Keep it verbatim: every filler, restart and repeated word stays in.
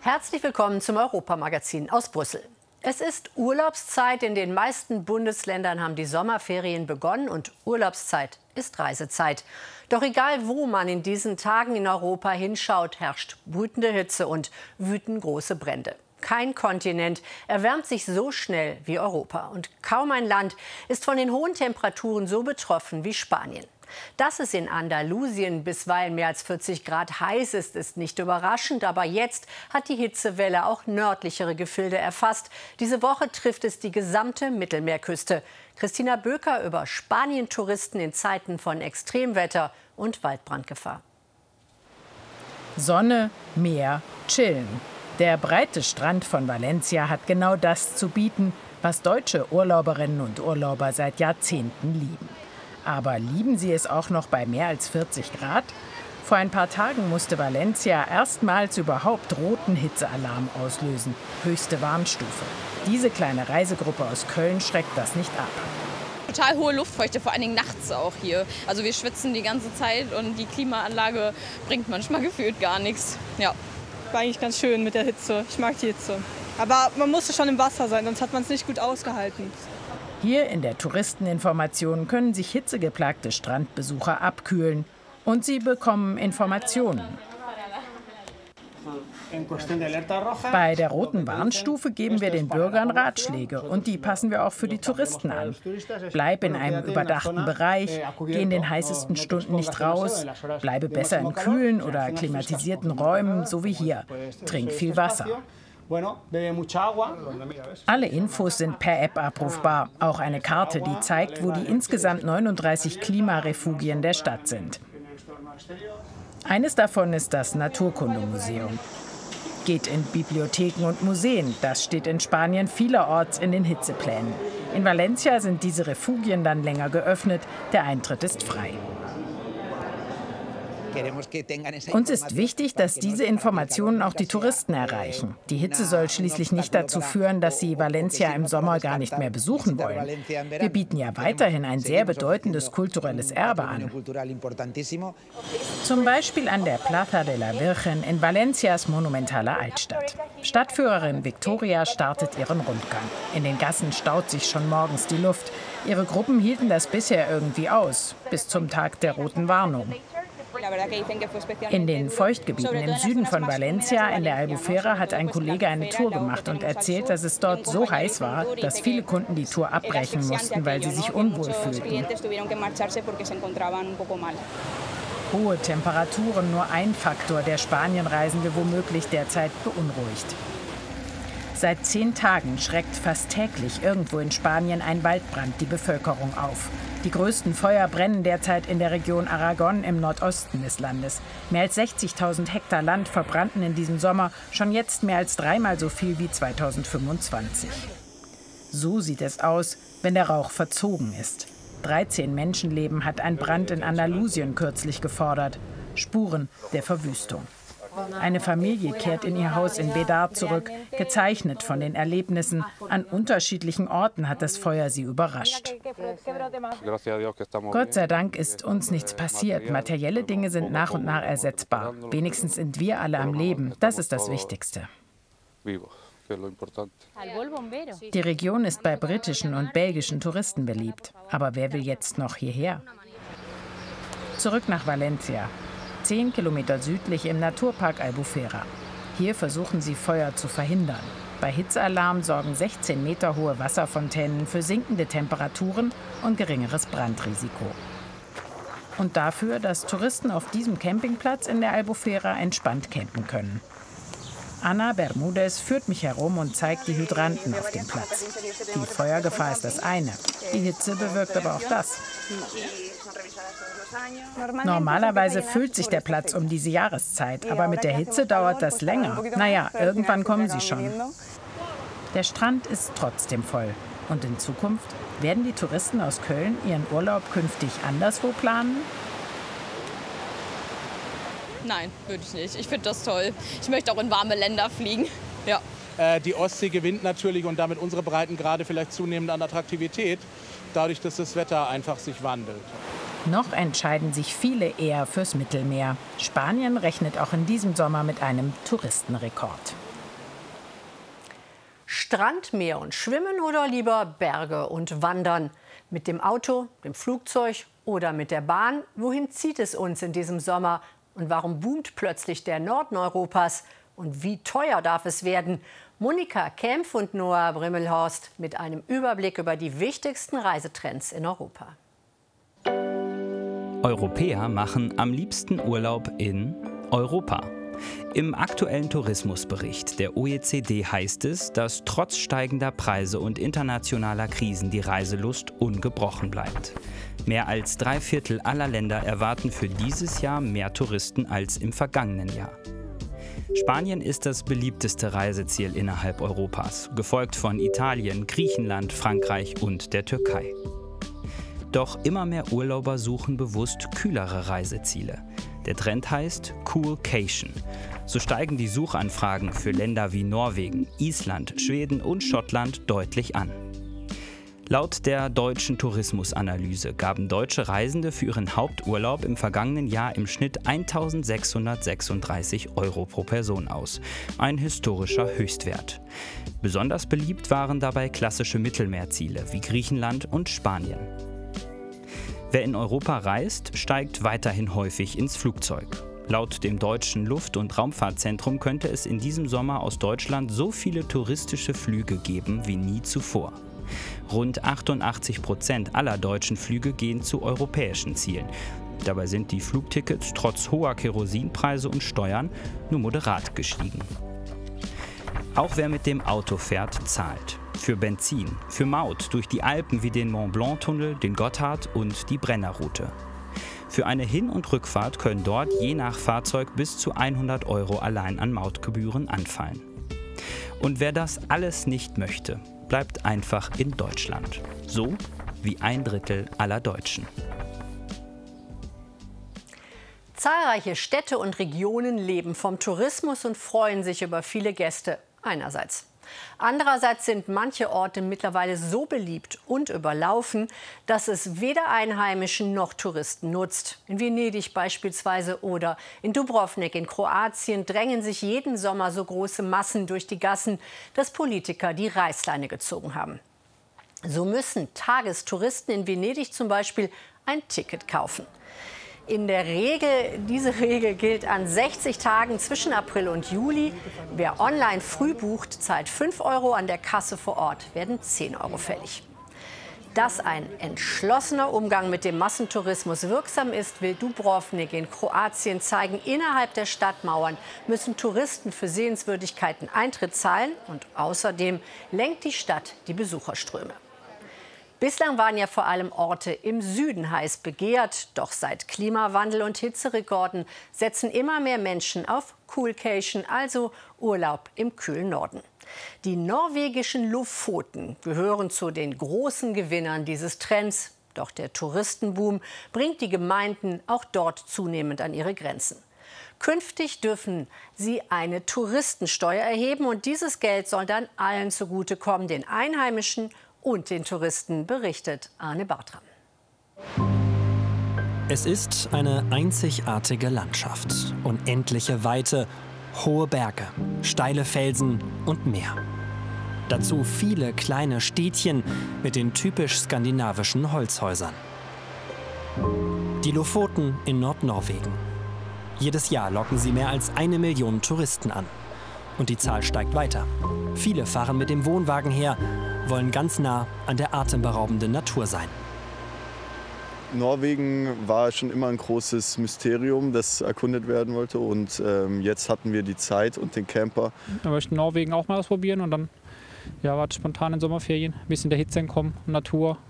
Herzlich willkommen zum Europamagazin aus Brüssel. Es ist Urlaubszeit. In den meisten Bundesländern haben die Sommerferien begonnen und Urlaubszeit ist Reisezeit. Doch egal, wo man in diesen Tagen in Europa hinschaut, herrscht brütende Hitze und wüten große Brände. Kein Kontinent erwärmt sich so schnell wie Europa. Und kaum ein Land ist von den hohen Temperaturen so betroffen wie Spanien. Dass es in Andalusien bisweilen mehr als vierzig Grad heiß ist, ist nicht überraschend. Aber jetzt hat die Hitzewelle auch nördlichere Gefilde erfasst. Diese Woche trifft es die gesamte Mittelmeerküste. Christina Böker über Spanien-Touristen in Zeiten von Extremwetter und Waldbrandgefahr. Sonne, Meer, Chillen. Der breite Strand von Valencia hat genau das zu bieten, was deutsche Urlauberinnen und Urlauber seit Jahrzehnten lieben. Aber lieben sie es auch noch bei mehr als vierzig Grad? Vor ein paar Tagen musste Valencia erstmals überhaupt roten Hitzealarm auslösen, höchste Warnstufe. Diese kleine Reisegruppe aus Köln schreckt das nicht ab. Total hohe Luftfeuchte, vor allen Dingen nachts auch hier. Also wir schwitzen die ganze Zeit und die Klimaanlage bringt manchmal gefühlt gar nichts. Ja. War eigentlich ganz schön mit der Hitze. Ich mag die Hitze. Aber man musste schon im Wasser sein, sonst hat man es nicht gut ausgehalten. Hier in der Touristeninformation können sich hitzegeplagte Strandbesucher abkühlen. Und sie bekommen Informationen. Bei der roten Warnstufe geben wir den Bürgern Ratschläge. Und die passen wir auch für die Touristen an. Bleib in einem überdachten Bereich, geh in den heißesten Stunden nicht raus, bleibe besser in kühlen oder klimatisierten Räumen, so wie hier. Trink viel Wasser. Alle Infos sind per App abrufbar. Auch eine Karte, die zeigt, wo die insgesamt neununddreißig Klimarefugien der Stadt sind. Eines davon ist das Naturkundemuseum. Geht in Bibliotheken und Museen. Das steht in Spanien vielerorts in den Hitzeplänen. In Valencia sind diese Refugien dann länger geöffnet. Der Eintritt ist frei. Uns ist wichtig, dass diese Informationen auch die Touristen erreichen. Die Hitze soll schließlich nicht dazu führen, dass sie Valencia im Sommer gar nicht mehr besuchen wollen. Wir bieten ja weiterhin ein sehr bedeutendes kulturelles Erbe an. Zum Beispiel an der Plaza de la Virgen in Valencias monumentaler Altstadt. Stadtführerin Victoria startet ihren Rundgang. In den Gassen staut sich schon morgens die Luft. Ihre Gruppen hielten das bisher irgendwie aus, bis zum Tag der roten Warnung. In den Feuchtgebieten im Süden von Valencia, in der Albufera, hat ein Kollege eine Tour gemacht und erzählt, dass es dort so heiß war, dass viele Kunden die Tour abbrechen mussten, weil sie sich unwohl fühlten. Hohe Temperaturen, nur ein Faktor, der Spanienreisende womöglich derzeit beunruhigt. Seit zehn Tagen schreckt fast täglich irgendwo in Spanien ein Waldbrand die Bevölkerung auf. Die größten Feuer brennen derzeit in der Region Aragon im Nordosten des Landes. Mehr als sechzigtausend Hektar Land verbrannten in diesem Sommer, schon jetzt mehr als dreimal so viel wie zweitausendfünfundzwanzig. So sieht es aus, wenn der Rauch verzogen ist. dreizehn Menschenleben hat ein Brand in Andalusien kürzlich gefordert. Spuren der Verwüstung. Eine Familie kehrt in ihr Haus in Bédar zurück, gezeichnet von den Erlebnissen. An unterschiedlichen Orten hat das Feuer sie überrascht. Gott sei Dank ist uns nichts passiert. Materielle Dinge sind nach und nach ersetzbar. Wenigstens sind wir alle am Leben. Das ist das Wichtigste. Die Region ist bei britischen und belgischen Touristen beliebt. Aber wer will jetzt noch hierher? Zurück nach Valencia. Zehn Kilometer südlich im Naturpark Albufera. Hier versuchen sie, Feuer zu verhindern. Bei Hitzealarm sorgen sechzehn Meter hohe Wasserfontänen für sinkende Temperaturen und geringeres Brandrisiko. Und dafür, dass Touristen auf diesem Campingplatz in der Albufera entspannt campen können. Ana Bermudez führt mich herum und zeigt die Hydranten auf dem Platz. Die Feuergefahr ist das eine. Die Hitze bewirkt aber auch das. Normalerweise füllt sich der Platz um diese Jahreszeit, aber mit der Hitze dauert das länger. Naja, irgendwann kommen sie schon. Der Strand ist trotzdem voll. Und in Zukunft werden die Touristen aus Köln ihren Urlaub künftig anderswo planen? Nein, würde ich nicht. Ich finde das toll. Ich möchte auch in warme Länder fliegen. Ja. Äh, die Ostsee gewinnt natürlich und damit unsere Breitengrade vielleicht zunehmend an Attraktivität, dadurch, dass das Wetter einfach sich wandelt. Noch entscheiden sich viele eher fürs Mittelmeer. Spanien rechnet auch in diesem Sommer mit einem Touristenrekord. Strand, Meer und Schwimmen oder lieber Berge und Wandern? Mit dem Auto, dem Flugzeug oder mit der Bahn? Wohin zieht es uns in diesem Sommer? Und warum boomt plötzlich der Norden Europas? Und wie teuer darf es werden? Monika Kempf und Noah Brimmelhorst mit einem Überblick über die wichtigsten Reisetrends in Europa. Europäer machen am liebsten Urlaub in Europa. Im aktuellen Tourismusbericht der O E C D heißt es, dass trotz steigender Preise und internationaler Krisen die Reiselust ungebrochen bleibt. Mehr als drei Viertel aller Länder erwarten für dieses Jahr mehr Touristen als im vergangenen Jahr. Spanien ist das beliebteste Reiseziel innerhalb Europas, gefolgt von Italien, Griechenland, Frankreich und der Türkei. Doch immer mehr Urlauber suchen bewusst kühlere Reiseziele. Der Trend heißt Coolcation. So steigen die Suchanfragen für Länder wie Norwegen, Island, Schweden und Schottland deutlich an. Laut der Deutschen Tourismusanalyse gaben deutsche Reisende für ihren Haupturlaub im vergangenen Jahr im Schnitt eintausendsechshundertsechsunddreißig Euro pro Person aus. Ein historischer Höchstwert. Besonders beliebt waren dabei klassische Mittelmeerziele wie Griechenland und Spanien. Wer in Europa reist, steigt weiterhin häufig ins Flugzeug. Laut dem Deutschen Luft- und Raumfahrtzentrum könnte es in diesem Sommer aus Deutschland so viele touristische Flüge geben wie nie zuvor. Rund achtundachtzig Prozent aller deutschen Flüge gehen zu europäischen Zielen. Dabei sind die Flugtickets trotz hoher Kerosinpreise und Steuern nur moderat gestiegen. Auch wer mit dem Auto fährt, zahlt. Für Benzin, für Maut durch die Alpen wie den Mont-Blanc-Tunnel, den Gotthard und die Brennerroute. Für eine Hin- und Rückfahrt können dort je nach Fahrzeug bis zu hundert Euro allein an Mautgebühren anfallen. Und wer das alles nicht möchte, bleibt einfach in Deutschland. So wie ein Drittel aller Deutschen. Zahlreiche Städte und Regionen leben vom Tourismus und freuen sich über viele Gäste einerseits. Andererseits sind manche Orte mittlerweile so beliebt und überlaufen, dass es weder Einheimischen noch Touristen nutzt. In Venedig beispielsweise oder in Dubrovnik in Kroatien drängen sich jeden Sommer so große Massen durch die Gassen, dass Politiker die Reißleine gezogen haben. So müssen Tagestouristen in Venedig zum Beispiel ein Ticket kaufen. In der Regel, diese Regel gilt an sechzig Tagen zwischen April und Juli. Wer online früh bucht, zahlt fünf Euro, an der Kasse vor Ort werden zehn Euro fällig. Dass ein entschlossener Umgang mit dem Massentourismus wirksam ist, will Dubrovnik in Kroatien zeigen. Innerhalb der Stadtmauern müssen Touristen für Sehenswürdigkeiten Eintritt zahlen und außerdem lenkt die Stadt die Besucherströme. Bislang waren ja vor allem Orte im Süden heiß begehrt. Doch seit Klimawandel und Hitzerekorden setzen immer mehr Menschen auf Coolcation, also Urlaub im kühlen Norden. Die norwegischen Lofoten gehören zu den großen Gewinnern dieses Trends. Doch der Touristenboom bringt die Gemeinden auch dort zunehmend an ihre Grenzen. Künftig dürfen sie eine Touristensteuer erheben und dieses Geld soll dann allen zugutekommen, den Einheimischen und den Touristen, berichtet Arne Bartram. Es ist eine einzigartige Landschaft, unendliche Weite, hohe Berge, steile Felsen und Meer. Dazu viele kleine Städtchen mit den typisch skandinavischen Holzhäusern. Die Lofoten in Nordnorwegen. Jedes Jahr locken sie mehr als eine Million Touristen an. Und die Zahl steigt weiter. Viele fahren mit dem Wohnwagen her, wollen ganz nah an der atemberaubenden Natur sein. Norwegen war schon immer ein großes Mysterium, das erkundet werden wollte. Und ähm, jetzt hatten wir die Zeit und den Camper. Wir möchten Norwegen auch mal ausprobieren und dann ja, warte spontan in Sommerferien, ein bisschen der Hitze entkommen, Natur,